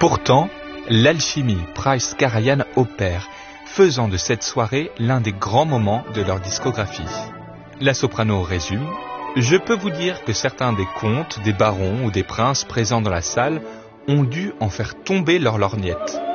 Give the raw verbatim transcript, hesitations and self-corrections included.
Pourtant, l'alchimie Price Karajan opère, faisant de cette soirée l'un des grands moments de leur discographie. La soprano résume: « Je peux vous dire que certains des comtes, des barons ou des princes présents dans la salle ont dû en faire tomber leur lorgnette.